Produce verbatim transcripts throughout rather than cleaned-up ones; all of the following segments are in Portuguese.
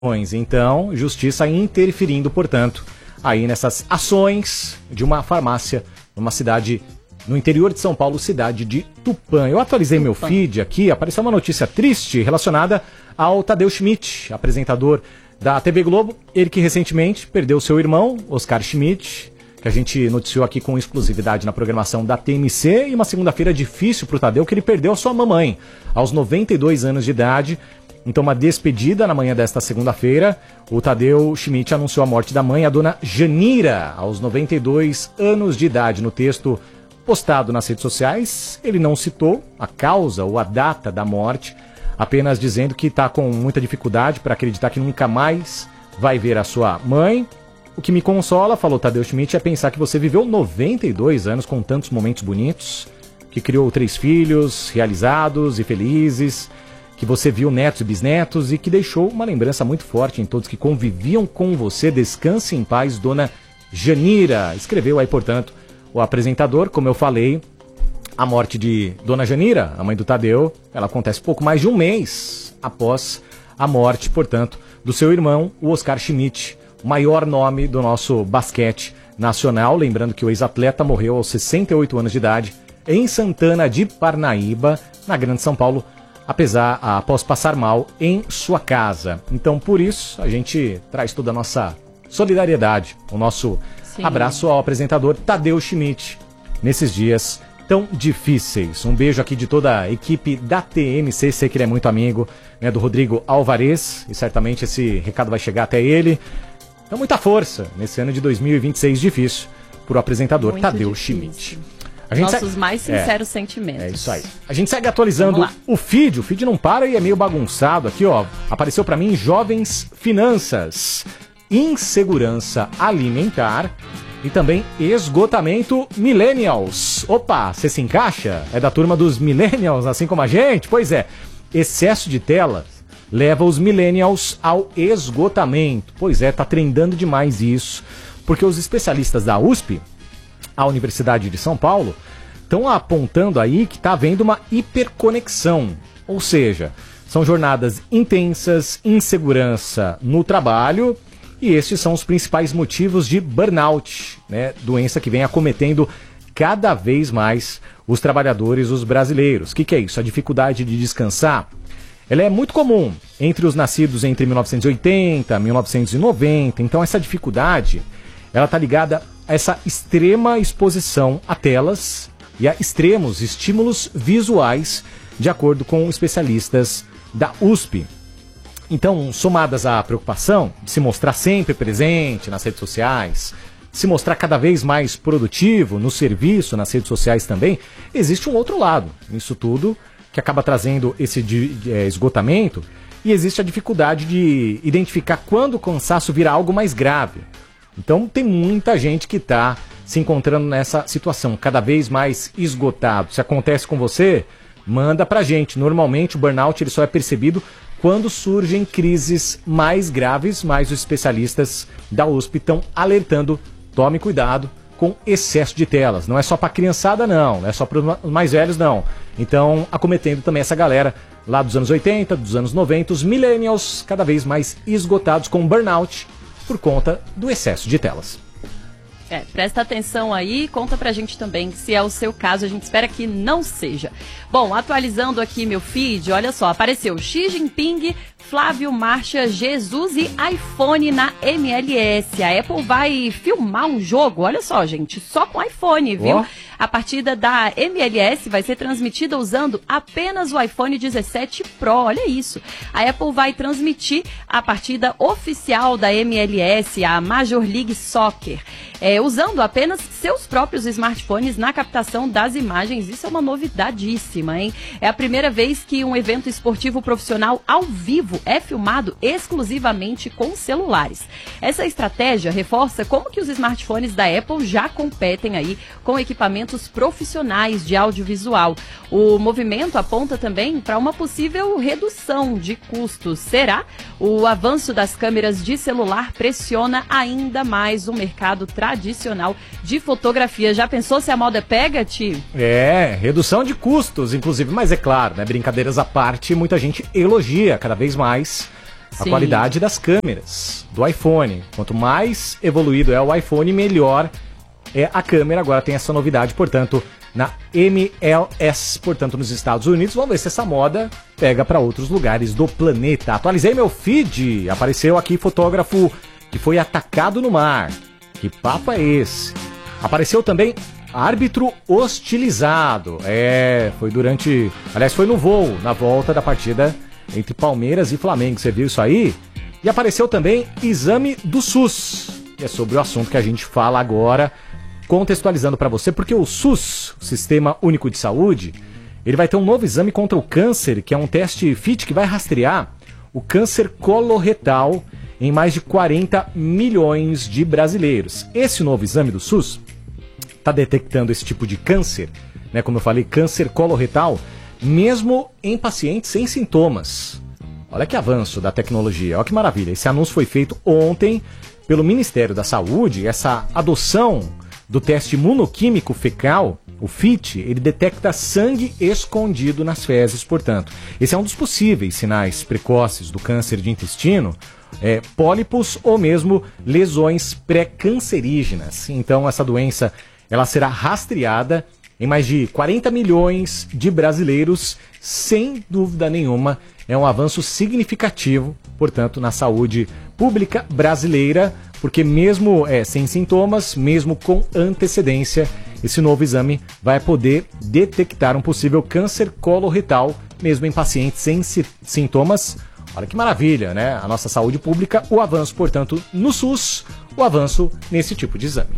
Então, justiça interferindo, portanto, aí nessas ações de uma farmácia numa cidade no interior de São Paulo, cidade de Tupã. Eu atualizei Tupã. meu feed aqui, apareceu uma notícia triste relacionada ao Tadeu Schmidt, apresentador da T V Globo, ele que recentemente perdeu seu irmão, Oscar Schmidt, que a gente noticiou aqui com exclusividade na programação da T M C, e uma segunda-feira difícil para o Tadeu, que ele perdeu a sua mamãe, aos noventa e dois anos de idade. Então, uma despedida na manhã desta segunda-feira. O Tadeu Schmidt anunciou a morte da mãe, a dona Janira, aos noventa e dois anos de idade. No texto postado nas redes sociais, ele não citou a causa ou a data da morte, apenas dizendo que está com muita dificuldade para acreditar que nunca mais vai ver a sua mãe. O que me consola, falou Tadeu Schmidt, é pensar que você viveu noventa e dois anos com tantos momentos bonitos, que criou três filhos realizados e felizes, que você viu netos e bisnetos e que deixou uma lembrança muito forte em todos que conviviam com você. Descanse em paz, dona Janira. Escreveu aí, portanto, o apresentador. Como eu falei, a morte de dona Janira, a mãe do Tadeu, ela acontece pouco mais de um mês após a morte, portanto, do seu irmão, o Oscar Schmidt, o maior nome do nosso basquete nacional. Lembrando que o ex-atleta morreu aos sessenta e oito anos de idade em Santana de Parnaíba, na Grande São Paulo, apesar, após passar mal em sua casa. Então, por isso, a gente traz toda a nossa solidariedade, o nosso Sim. abraço ao apresentador Tadeu Schmidt, nesses dias tão difíceis. Um beijo aqui de toda a equipe da T M C, sei que ele é muito amigo, né, do Rodrigo Alvarez, e certamente esse recado vai chegar até ele. Então, muita força nesse ano de dois mil e vinte e seis difícil para o apresentador muito Tadeu difícil. Schmidt. A gente Nossos segue... mais sinceros é, sentimentos. É isso aí. A gente segue atualizando o feed. O feed não para e é meio bagunçado aqui, ó. Apareceu pra mim Jovens Finanças, Insegurança Alimentar e também Esgotamento Millennials. Opa, você se encaixa? É da turma dos Millennials, assim como a gente? Pois é. Excesso de telas leva os Millennials ao esgotamento. Pois é, tá trendando demais isso. Porque os especialistas da U S P, a Universidade de São Paulo, estão apontando aí que está havendo uma hiperconexão, ou seja, são jornadas intensas, insegurança no trabalho, e estes são os principais motivos de burnout, né, doença que vem acometendo cada vez mais os trabalhadores, os brasileiros. O que, que é isso? A dificuldade de descansar, ela é muito comum entre os nascidos entre mil novecentos e oitenta e mil novecentos e noventa, então essa dificuldade, ela está ligada a essa extrema exposição a telas e a extremos estímulos visuais, de acordo com especialistas da U S P. Então, somadas à preocupação de se mostrar sempre presente nas redes sociais, se mostrar cada vez mais produtivo no serviço, nas redes sociais também, existe um outro lado nisso tudo, que acaba trazendo esse de, de, é, esgotamento, e existe a dificuldade de identificar quando o cansaço vira algo mais grave. Então tem muita gente que está se encontrando nessa situação, cada vez mais esgotado. Se acontece com você, manda pra gente. Normalmente o burnout ele só é percebido quando surgem crises mais graves, mas os especialistas da U S P estão alertando, tome cuidado com excesso de telas. Não é só para criançada não, não é só para os mais velhos não. Então acometendo também essa galera lá dos anos oitenta, dos anos noventa, os millennials cada vez mais esgotados com burnout, por conta do excesso de telas. É, presta atenção aí, conta pra gente também se é o seu caso, a gente espera que não seja. Bom, atualizando aqui meu feed, olha só, apareceu Xi Jinping, Flávio Marcha, Jesus e iPhone na M L S. A Apple vai filmar um jogo, olha só, gente, só com iPhone, viu? Oh. A partida da M L S vai ser transmitida usando apenas o iPhone dezessete Pro, olha isso. A Apple vai transmitir a partida oficial da M L S, a Major League Soccer, é, usando apenas seus próprios smartphones na captação das imagens. Isso é uma novidadíssima, hein? É a primeira vez que um evento esportivo profissional ao vivo é filmado exclusivamente com celulares. Essa estratégia reforça como que os smartphones da Apple já competem aí com equipamentos profissionais de audiovisual. O movimento aponta também para uma possível redução de custos. Será? O avanço das câmeras de celular pressiona ainda mais o mercado tradicional de fotografia. Já pensou se a moda pega, Ti? É, redução de custos, inclusive, mas é claro, né, brincadeiras à parte, muita gente elogia cada vez mais a qualidade das câmeras do iPhone. Quanto mais evoluído é o iPhone, melhor é a câmera. Agora tem essa novidade, portanto, na M L S, portanto, nos Estados Unidos. Vamos ver se essa moda pega para outros lugares do planeta. Atualizei meu feed, apareceu aqui fotógrafo que foi atacado no mar. Que papo é esse? Apareceu também árbitro hostilizado. É, foi durante... Aliás, foi no voo, na volta da partida entre Palmeiras e Flamengo. Você viu isso aí? E apareceu também exame do SUS, que é sobre o assunto que a gente fala agora, contextualizando para você, porque o SUS, o Sistema Único de Saúde, ele vai ter um novo exame contra o câncer, que é um teste F I T que vai rastrear o câncer coloretal em mais de quarenta milhões de brasileiros. Esse novo exame do SUS está detectando esse tipo de câncer, né, como eu falei, câncer coloretal, mesmo em pacientes sem sintomas. Olha que avanço da tecnologia, olha que maravilha. Esse anúncio foi feito ontem pelo Ministério da Saúde. Essa adoção do teste imunoquímico fecal, o F I T, ele detecta sangue escondido nas fezes, portanto. Esse é um dos possíveis sinais precoces do câncer de intestino, é, pólipos ou mesmo lesões pré-cancerígenas. Então essa doença ela será rastreada em mais de quarenta milhões de brasileiros, sem dúvida nenhuma. É um avanço significativo, portanto, na saúde pública brasileira, porque mesmo é, sem sintomas, mesmo com antecedência, esse novo exame vai poder detectar um possível câncer coloretal, mesmo em pacientes sem si- sintomas. Olha que maravilha, né? A nossa saúde pública, o avanço, portanto, no SUS, o avanço nesse tipo de exame.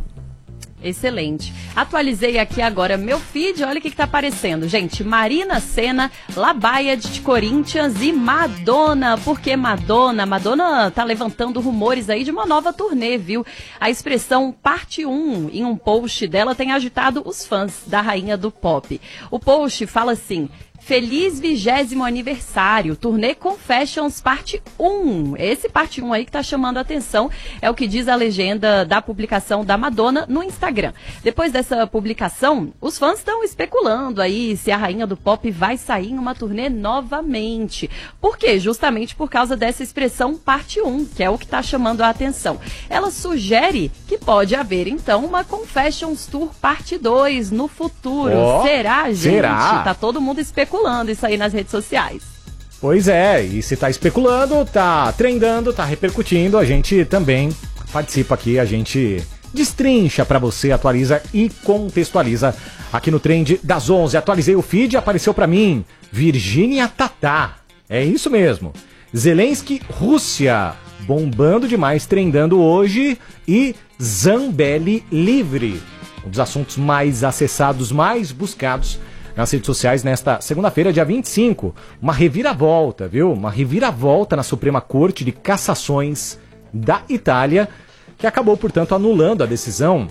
Excelente. Atualizei aqui agora meu feed, olha o que está aparecendo. Gente, Marina Sena, Labaia de Corinthians e Madonna. Por que Madonna? Madonna tá levantando rumores aí de uma nova turnê, viu? A expressão parte um em um post dela tem agitado os fãs da rainha do pop. O post fala assim: feliz vigésimo aniversário, turnê Confessions parte um. Esse parte um aí que tá chamando a atenção, é o que diz a legenda da publicação da Madonna no Instagram. Depois dessa publicação, os fãs estão especulando aí se a rainha do pop vai sair em uma turnê novamente. Por quê? Justamente por causa dessa expressão parte um, que é o que tá chamando a atenção. Ela sugere que pode haver então uma Confessions Tour parte dois no futuro. Oh, será, gente? será? Tá todo mundo especulando isso aí nas redes sociais. Pois é, e se tá especulando, tá trendando, tá repercutindo, a gente também participa aqui, a gente destrincha pra você, atualiza e contextualiza aqui no Trend das onze. Atualizei o feed, apareceu pra mim Virgínia Tatá, é isso mesmo. Zelensky, Rússia, bombando demais, trendando hoje, e Zambelli livre, um dos assuntos mais acessados, mais buscados nas redes sociais nesta segunda-feira, dia vinte e cinco. Uma reviravolta, viu? Uma reviravolta na Suprema Corte de Cassações da Itália, que acabou, portanto, anulando a decisão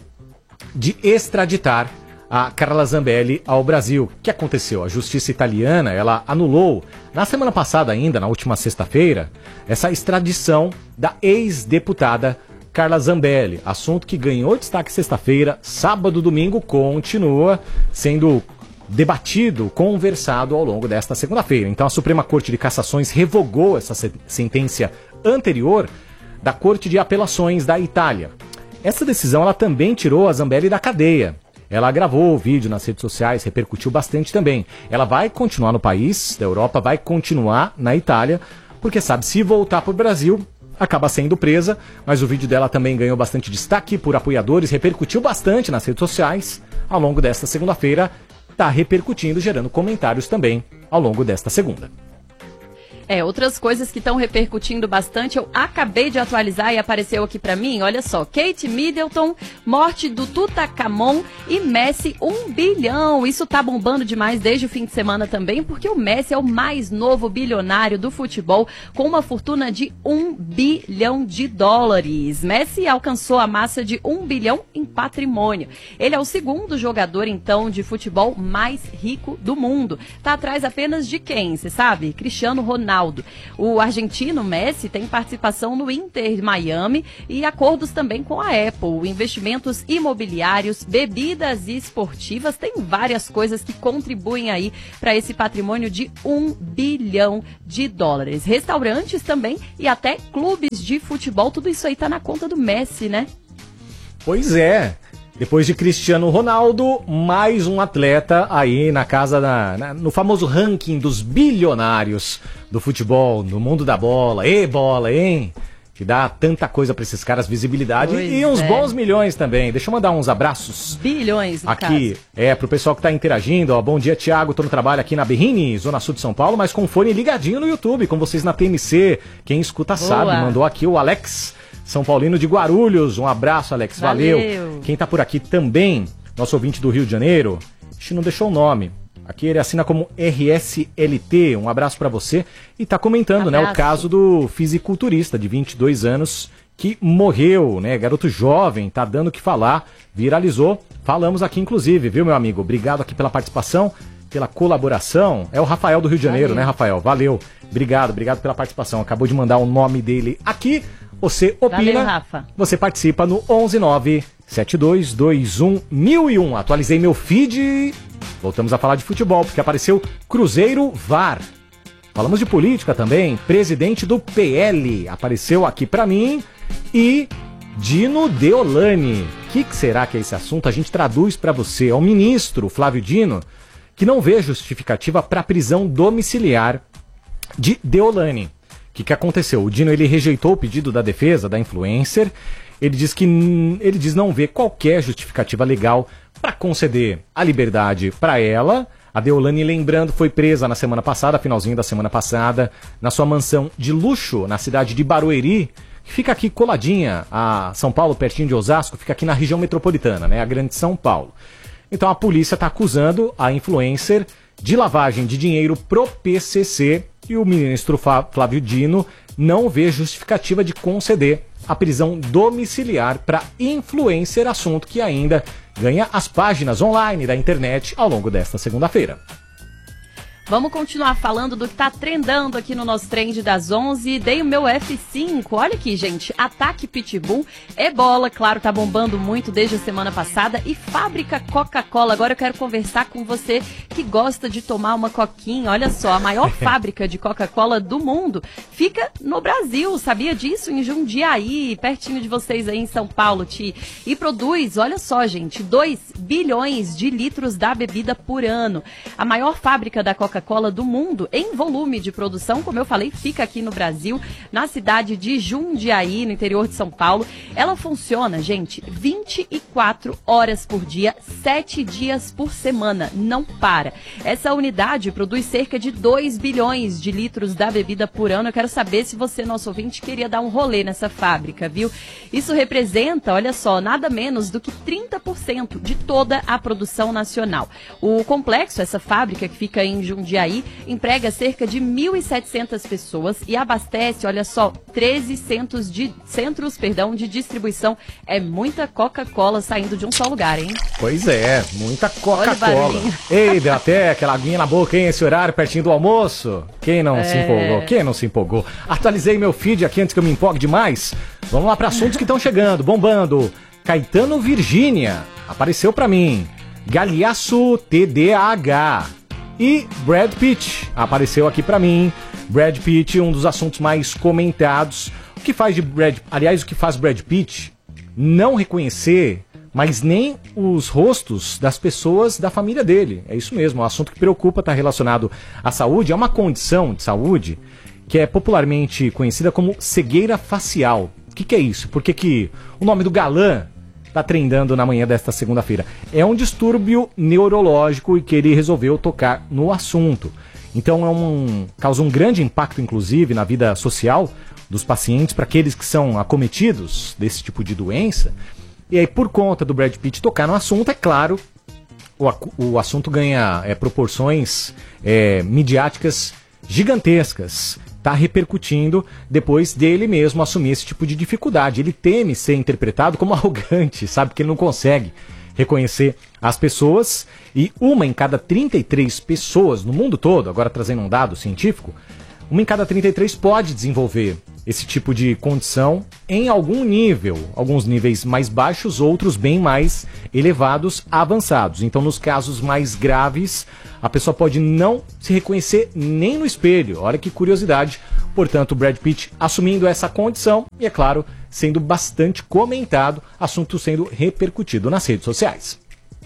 de extraditar a Carla Zambelli ao Brasil. O que aconteceu? A justiça italiana, ela anulou, na semana passada ainda, na última sexta-feira, essa extradição da ex-deputada Carla Zambelli. Assunto que ganhou destaque sexta-feira, sábado, domingo, continua sendo debatido, conversado ao longo desta segunda-feira. Então a Suprema Corte de Cassações revogou essa sentença anterior da Corte de Apelações da Itália. Essa decisão ela também tirou a Zambelli da cadeia. Ela gravou o vídeo nas redes sociais, repercutiu bastante também. Ela vai continuar no país da Europa, vai continuar na Itália, porque sabe, se voltar para o Brasil, acaba sendo presa, mas o vídeo dela também ganhou bastante destaque por apoiadores, repercutiu bastante nas redes sociais ao longo desta segunda-feira. Está repercutindo, gerando comentários também ao longo desta segunda. É, outras coisas que estão repercutindo bastante, eu acabei de atualizar e apareceu aqui pra mim, olha só, Kate Middleton, morte do Tutankhamon e Messi um bilhão. Isso tá bombando demais desde o fim de semana também, porque o Messi é o mais novo bilionário do futebol, com uma fortuna de um bilhão de dólares. Messi alcançou a massa de um bilhão em patrimônio. Ele é o segundo jogador, então, de futebol mais rico do mundo. Tá atrás apenas de quem, você sabe? Cristiano Ronaldo. Ronaldo. O argentino Messi tem participação no Inter Miami e acordos também com a Apple, investimentos imobiliários, bebidas esportivas, tem várias coisas que contribuem aí para esse patrimônio de um bilhão de dólares. Restaurantes também e até clubes de futebol, tudo isso aí tá na conta do Messi, né? Pois é. Depois de Cristiano Ronaldo, mais um atleta aí na casa, da, na, no famoso ranking dos bilionários do futebol, no mundo da bola. Ê, bola, hein? Que dá tanta coisa pra esses caras, visibilidade pois e uns é. bons milhões também. Deixa eu mandar uns abraços. Bilhões, no aqui, caso. É, pro pessoal que tá interagindo, ó. Bom dia, Thiago, tô no trabalho aqui na Berrini, Zona Sul de São Paulo, mas com fone ligadinho no YouTube, com vocês na T M C. Quem escuta Boa. sabe, mandou aqui o Alex São Paulino de Guarulhos. Um abraço, Alex, valeu. valeu. Quem tá por aqui também, nosso ouvinte do Rio de Janeiro, a gente não deixou o nome. Aqui ele assina como R S L T, um abraço pra você. E tá comentando, abraço. né, o caso do fisiculturista de vinte e dois anos que morreu, né, garoto jovem, tá dando o que falar, viralizou. Falamos aqui inclusive, viu, meu amigo? Obrigado aqui pela participação, pela colaboração. É o Rafael do Rio de Janeiro, valeu. né, Rafael? Valeu. Obrigado, obrigado pela participação. Acabou de mandar o nome dele aqui. Você opina, valeu, Rafa. Você participa no onze nove sete dois dois um mil e um. Atualizei meu feed. Voltamos a falar de futebol, porque apareceu Cruzeiro V A R. Falamos de política também. Presidente do P L apareceu aqui pra mim. E Dino Deolani. O que, que será que é esse assunto? A gente traduz pra você. É o ministro Flávio Dino, que não vê justificativa pra prisão domiciliar de Deolani. O que, que aconteceu? O Dino ele rejeitou o pedido da defesa da influencer. Ele diz que ele diz não ver qualquer justificativa legal para conceder a liberdade para ela. A Deolani, lembrando, foi presa na semana passada, finalzinho da semana passada, na sua mansão de luxo na cidade de Barueri, que fica aqui coladinha a São Paulo, pertinho de Osasco, fica aqui na região metropolitana, né, a Grande São Paulo. Então a polícia está acusando a influencer de lavagem de dinheiro pro P C C e o ministro Flávio Dino não vê justificativa de conceder a prisão domiciliar para influencer, assunto que ainda ganha as páginas online da internet ao longo desta segunda-feira. Vamos continuar falando do que tá trendando aqui no nosso trend das onze. Dei o meu F cinco. Olha aqui, gente. Ataque Pitbull. Ebola, claro, tá bombando muito desde a semana passada. E fábrica Coca-Cola. Agora eu quero conversar com você que gosta de tomar uma coquinha. Olha só, a maior fábrica de Coca-Cola do mundo fica no Brasil. Sabia disso? Em Jundiaí, pertinho de vocês aí em São Paulo, Ti. E produz, olha só, gente, dois bilhões de litros da bebida por ano. A maior fábrica da Coca-Cola Coca-Cola do mundo em volume de produção, como eu falei, fica aqui no Brasil, na cidade de Jundiaí, no interior de São Paulo. Ela funciona, gente, vinte e quatro horas por dia, sete dias por semana, não para. Essa unidade produz cerca de dois bilhões de litros da bebida por ano. Eu quero saber se você, nosso ouvinte, queria dar um rolê nessa fábrica, viu? Isso representa, olha só, nada menos do que trinta por cento de toda a produção nacional. O complexo, essa fábrica que fica em Jundiaí, Jundiaí, emprega cerca de mil e setecentas pessoas e abastece, olha só, treze centros de, centros perdão, de distribuição. É muita Coca-Cola saindo de um só lugar, hein? Pois é, muita Coca-Cola. Ei, deu até aquela aguinha na boca, hein, esse horário pertinho do almoço. Quem não é... se empolgou? Quem não se empolgou? Atualizei meu feed aqui antes que eu me empolgue demais. Vamos lá para assuntos que estão chegando, bombando. Caetano Virgínia, apareceu para mim. Galhaço T D A H. E Brad Pitt apareceu aqui pra mim. Brad Pitt, um dos assuntos mais comentados. O que faz de Brad, aliás, o que faz Brad Pitt não reconhecer, mas nem os rostos das pessoas da família dele. É isso mesmo, um assunto que preocupa, está relacionado à saúde. É uma condição de saúde que é popularmente conhecida como cegueira facial. O que, que é isso? Por que que o nome do galã tá trendando na manhã desta segunda-feira? É um distúrbio neurológico e que ele resolveu tocar no assunto. Então é um, causa um grande impacto, inclusive, na vida social dos pacientes, para aqueles que são acometidos desse tipo de doença. E aí, por conta do Brad Pitt tocar no assunto, é claro, o, o assunto ganha é, proporções é, midiáticas gigantescas. Está repercutindo depois dele mesmo assumir esse tipo de dificuldade. Ele teme ser interpretado como arrogante, sabe? Que ele não consegue reconhecer as pessoas. E uma em cada trinta e três pessoas no mundo todo, agora trazendo um dado científico, uma em cada trinta e três pode desenvolver esse tipo de condição em algum nível, alguns níveis mais baixos, outros bem mais elevados, avançados. Então, nos casos mais graves, a pessoa pode não se reconhecer nem no espelho. Olha que curiosidade. Portanto, o Brad Pitt assumindo essa condição e, é claro, sendo bastante comentado, assunto sendo repercutido nas redes sociais.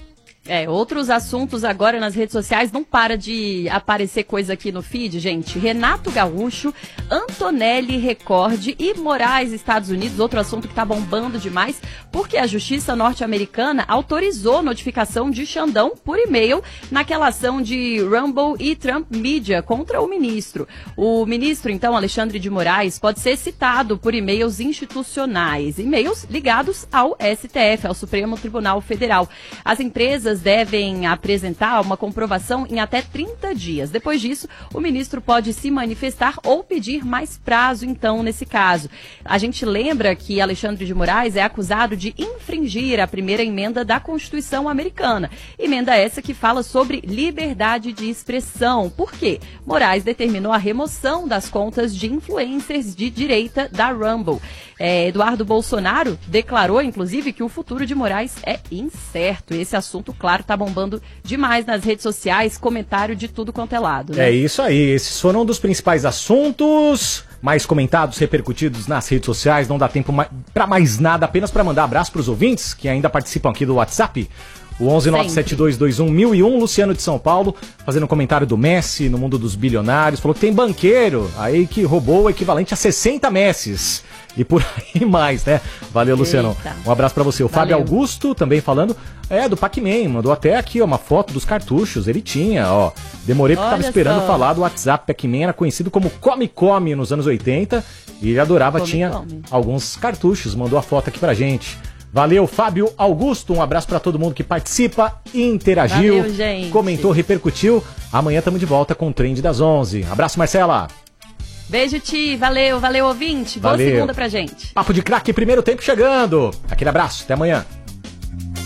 É, outros assuntos agora nas redes sociais, não para de aparecer coisa aqui no feed, gente. Renato Gaúcho, Antonelli Record e Moraes, Estados Unidos, outro assunto que tá bombando demais, porque a justiça norte-americana autorizou notificação de Xandão por e-mail naquela ação de Rumble e Trump Media contra o ministro. O ministro, então, Alexandre de Moraes, pode ser citado por e-mails institucionais, e-mails ligados ao S T F, ao Supremo Tribunal Federal. As empresas devem apresentar uma comprovação em até trinta dias. Depois disso, o ministro pode se manifestar ou pedir mais prazo, então, nesse caso. A gente lembra que Alexandre de Moraes é acusado de infringir a primeira emenda da Constituição americana. Emenda essa que fala sobre liberdade de expressão. Por quê? Moraes determinou a remoção das contas de influencers de direita da Rumble. É, Eduardo Bolsonaro declarou, inclusive, que o futuro de Moraes é incerto. Esse assunto, claro, está bombando demais nas redes sociais, comentário de tudo quanto é lado, né? É isso aí, esses foram um dos principais assuntos mais comentados, repercutidos nas redes sociais. Não dá tempo para mais nada, apenas para mandar abraço para os ouvintes que ainda participam aqui do WhatsApp. O onze nove sete dois dois um mil e um, Luciano de São Paulo, fazendo um comentário do Messi no mundo dos bilionários. Falou que tem banqueiro aí que roubou o equivalente a sessenta Messis. E por aí mais, né? Valeu, Luciano. Eita. Um abraço pra você. O Valeu. Fábio Augusto também falando, é, do Pac-Man. Mandou até aqui, ó, uma foto dos cartuchos. Ele tinha, ó. Demorei porque Olha tava esperando só. falar do WhatsApp. Pac-Man era conhecido como Come Come nos anos oitenta. E ele adorava, come, tinha come. alguns cartuchos. Mandou a foto aqui pra gente. Valeu, Fábio Augusto. Um abraço pra todo mundo que participa, interagiu, Valeu, gente. comentou, repercutiu. Amanhã estamos de volta com o Trend das onze. Abraço, Marcela. Beijo, Ti. Valeu, valeu, ouvinte. Boa Valeu. segunda pra gente. Papo de Craque, primeiro tempo chegando. Aquele abraço, até amanhã.